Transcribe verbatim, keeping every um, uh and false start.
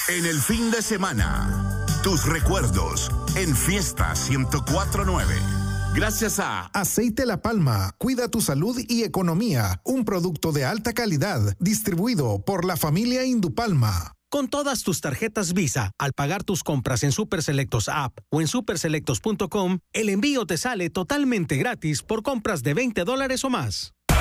En el fin de semana, tus recuerdos en Fiesta ciento cuatro punto nueve. Gracias a Aceite La Palma, cuida tu salud y economía. Un producto de alta calidad, distribuido por la familia Indupalma. Con todas tus tarjetas Visa, al pagar tus compras en Superselectos App o en superselectos punto com, el envío te sale totalmente gratis por compras de veinte dólares o más.